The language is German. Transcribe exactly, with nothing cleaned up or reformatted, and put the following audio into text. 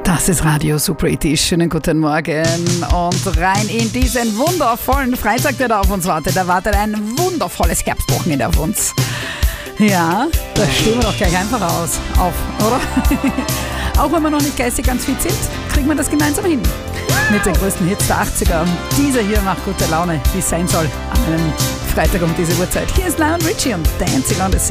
Das ist Radio Super British. Schönen guten Morgen und rein in diesen wundervollen Freitag, der da auf uns wartet. Da wartet ein wundervolles Herbstwochenende auf uns. Ja, da stehen wir doch gleich einfach aus, auf, oder? Auch wenn wir noch nicht geistig ganz fit sind, kriegen wir das gemeinsam hin. Mit den größten Hits der achtziger. Dieser hier macht gute Laune, wie es sein soll, an einem Freitag um diese Uhrzeit. Hier ist Lionel Richie und Dancing on the Sea.